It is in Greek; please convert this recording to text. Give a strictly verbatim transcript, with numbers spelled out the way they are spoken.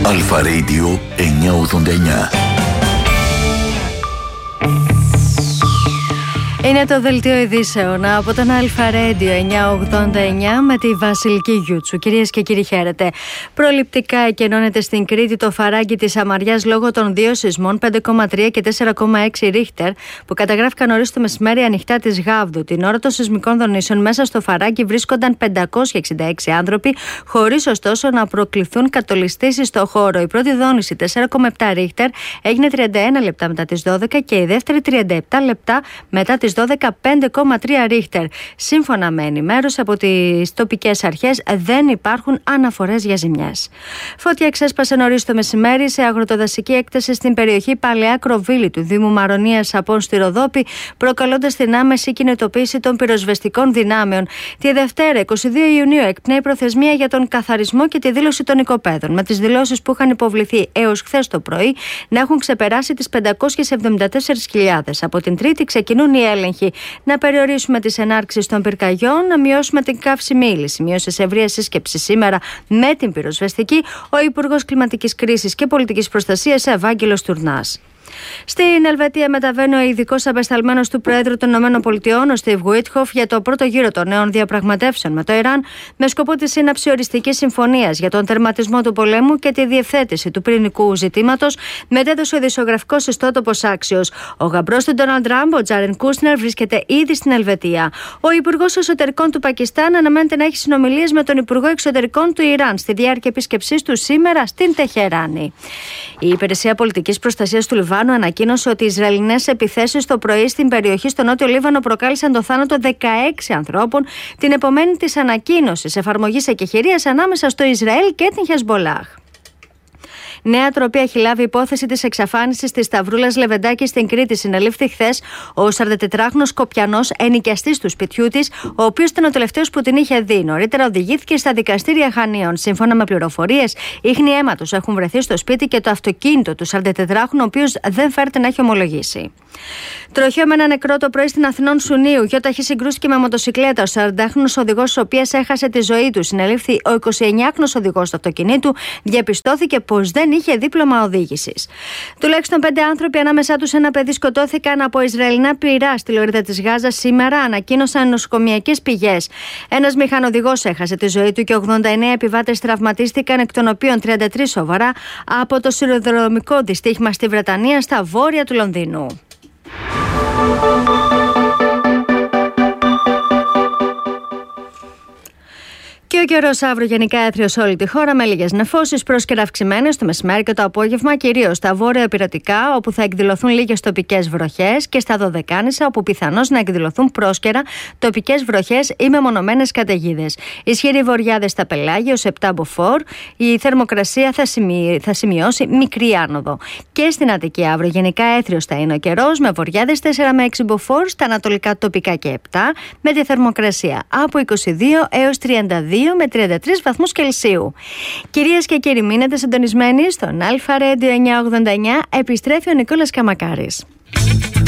Αλφα Radio εννιακόσια ογδόντα εννιά. Είναι το δελτίο ειδήσεων από τον Αλφα Radio εννιακόσια ογδόντα εννιά με τη Βασιλική Γιούτσου. Κυρίες και κύριοι, χαίρετε. Προληπτικά εκενώνεται στην Κρήτη το φαράγγι της Αμαριάς λόγω των δύο σεισμών πέντε κόμμα τρία και τέσσερα κόμμα έξι ρίχτερ που καταγράφηκαν νωρίς το μεσημέρι ανοιχτά της Γάβδου. Την ώρα των σεισμικών δονήσεων μέσα στο φαράγγι βρίσκονταν πεντακόσιοι εξήντα έξι άνθρωποι, χωρίς ωστόσο να προκληθούν κατολιστήσεις στο χώρο. Η πρώτη δόνηση τέσσερα κόμμα επτά ρίχτερ έγινε τριάντα ένα λεπτά μετά τις δώδεκα και η δεύτερη τριάντα επτά λεπτά μετά τις δώδεκα πέντε κόμμα τρία ρίχτερ. Σύμφωνα με ενημέρωση από τις τοπικές αρχές, δεν υπάρχουν αναφορές για ζημιές. Φωτιά ξέσπασε νωρίς το μεσημέρι σε αγροτοδασική έκταση στην περιοχή Παλαιά Κροβίλη του Δήμου Μαρονίας Απών στη Ροδόπη, προκαλώντας την άμεση κινητοποίηση των πυροσβεστικών δυνάμεων. Τη Δευτέρα, εικοστή δεύτερη Ιουνίου, εκπνέει προθεσμία για τον καθαρισμό και τη δήλωση των οικοπαίδων, με τις δηλώσεις που είχαν υποβληθεί έως χθες το πρωί να έχουν ξεπεράσει τις πεντακόσιες εβδομήντα τέσσερις χιλιάδες. Από την Τρίτη ξεκινούν οι έλεγχοι. Να περιορίσουμε τις ενάρξεις των πυρκαγιών, να μειώσουμε την καύσιμη ύλη. Σημείωσε σε ευρεία σύσκεψη σήμερα με την πυροσβεστική ο Υπουργός Κλιματικής Κρίσης και Πολιτικής Προστασίας Ευάγγελος Τουρνάς. Στην Ελβετία μεταβαίνει ο ειδικός απεσταλμένος του Προέδρου των ΗΠΑ, ο Στίβ Γουίτχοφ, για το πρώτο γύρο των νέων διαπραγματεύσεων με το Ιράν, με σκοπό τη σύναψη οριστικής συμφωνίας για τον τερματισμό του πολέμου και τη διευθέτηση του πυρηνικού ζητήματος, μετέδωσε ο ειδησιογραφικός ιστότοπος Άξιος. Ο γαμπρός του Ντόναλντ Τραμπ, ο Τζάρεν Κούσνερ, βρίσκεται ήδη στην Ελβετία. Ο Υπουργός Εσωτερικών του Πακιστάν αναμένεται να έχει συνομιλίες με τον Υπουργό Εξωτερικών του Ιράν στη διάρκεια επίσκεψής του σήμερα στην Τεχεράνη. Η Υπηρεσία Πολιτικής Προστασίας του Λιβάνου ανακοίνωσε ότι οι Ισραηλινές επιθέσεις το πρωί στην περιοχή στο Νότιο Λίβανο προκάλεσαν το θάνατο δεκαέξι ανθρώπων, την επομένη της ανακοίνωσης εφαρμογής εκεχηρίας ανάμεσα στο Ισραήλ και την Χεσμπολάχ. Νέα τροπή έχει λάβει υπόθεση της εξαφάνισης της Σταυρούλας Λεβεντάκη στην Κρήτη. Συνελήφθη χθες ο σαραντατετράχρονος Σκοπιανός ενοικιαστής του σπιτιού της, ο οποίος ήταν ο τελευταίος που την είχε δει. Νωρίτερα οδηγήθηκε στα δικαστήρια Χανίων. Σύμφωνα με πληροφορίες, ίχνη αίματος έχουν βρεθεί στο σπίτι και το αυτοκίνητο του σαραντατετράχρονου, ο οποίος δεν φέρεται να έχει ομολογήσει. Τροχαίο με ένα νεκρό το πρωί στην Αθηνών Σουνίου. Γιοταχή συγκρούστηκε με μοτοσυκλέτα. Ο σαραντάχρονος οδηγός, ο οποίος έχασε τη ζωή του. Συνελήφθη ο εικοσιεννιάχρονος οδηγός του αυτοκινήτου. Διαπιστώθηκε πως δεν είχε δίπλωμα οδήγησης. Τουλάχιστον πέντε άνθρωποι, ανάμεσά τους ένα παιδί, σκοτώθηκαν από Ισραηλινά πυρά στη λωρίδα της Γάζας σήμερα, ανακοίνωσαν νοσοκομιακές πηγές. Ένας μηχανοδηγός έχασε τη ζωή του και ογδόντα εννέα επιβάτες τραυματίστηκαν, εκ των οποίων τριάντα τρεις σοβαρά, από το σιδηροδρομικό δυστύχημα στη Βρετανία, στα βόρεια του Λονδίνου. Και ο καιρός αύριο γενικά έθριος σε όλη τη χώρα, με λίγες νεφώσεις, πρόσκαιρα αυξημένες το μεσημέρι και το απόγευμα, κυρίως στα βόρεια υπηρετικά, όπου θα εκδηλωθούν λίγες τοπικές βροχές, και στα Δωδεκάνησα, όπου πιθανώς να εκδηλωθούν πρόσκαιρα τοπικές βροχές ή μεμονωμένες καταιγίδες. Ισχυροί βοριάδες στα πελάγια, ως επτά μποφόρ, η θερμοκρασία θα, σημει... θα σημειώσει μικρή άνοδο. Και στην Αττική αύριο γενικά έθριος θα είναι ο καιρός, με βοριάδες τέσσερα με έξι μποφόρ, στα ανατολικά τοπικά και επτά, με τη θερμοκρασία από είκοσι δύο έως τριάντα δύο με τριάντα τρεις βαθμούς Κελσίου. Κυρίες και κύριοι, μείνετε συντονισμένοι στον Αλφα Radio εννιακόσια ογδόντα εννιά. Επιστρέφει ο Νικόλας Καμακάρης.